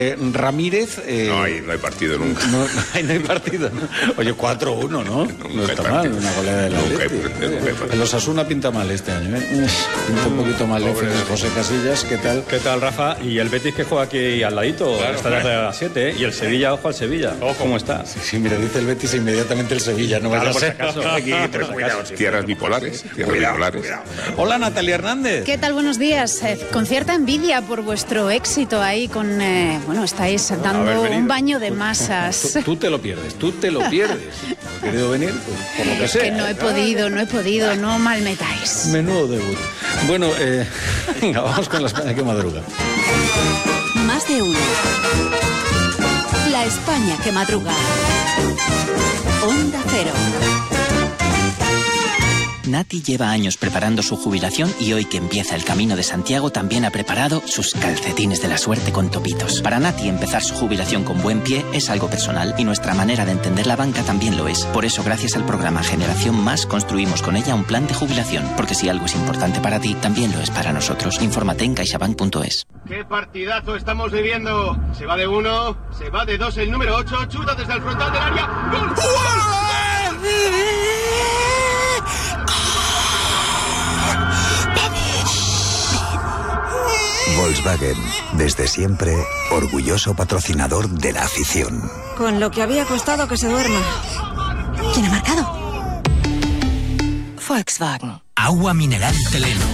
Ramírez... No hay partido nunca. No hay partido, ¿no? Oye, 4-1, ¿no? No está mal, una goleada de la Atleti. El Osasuna pinta mal este año, ¿eh? Pinta un poquito mal José Casillas, ¿qué tal? ¿Qué tal, Rafa? Y el Betis que juega aquí al ladito, claro, esta tarde a las 7, ¿eh? Y el Sevilla, ojo al Sevilla. ¿Cómo está? Sí, mira, dice el Betis inmediatamente el Sevilla, no vaya a ser. Aquí, cuidado, tierras bipolares. Hola, Natalia Hernández. ¿Qué tal? Buenos días. Con cierta envidia por vuestro éxito ahí con... estáis dando un baño de masas. Tú te lo pierdes. ¿No has querido venir? Pues, por lo que sea. Que no he podido, no mal metáis. Menudo debut. Bueno, venga, vamos con la España que madruga. Más de uno. La España que madruga. Onda Cero. Nati lleva años preparando su jubilación y hoy que empieza el Camino de Santiago también ha preparado sus calcetines de la suerte con topitos. Para Nati empezar su jubilación con buen pie es algo personal y nuestra manera de entender la banca también lo es. Por eso gracias al programa Generación Más construimos con ella un plan de jubilación, porque si algo es importante para ti, también lo es para nosotros. Infórmate en caixabank.es. ¡Qué partidazo estamos viviendo! Se va de 1, se va de 2 el número 8, chuta desde el frontal del área. ¡Gol! Volkswagen, desde siempre, orgulloso patrocinador de la afición. Con lo que había costado que se duerma. ¿Quién ha marcado? Volkswagen. Agua mineral Teleno.